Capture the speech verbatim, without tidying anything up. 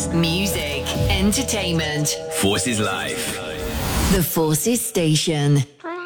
News, music, entertainment. Forces Live. The Forces Station. Hi.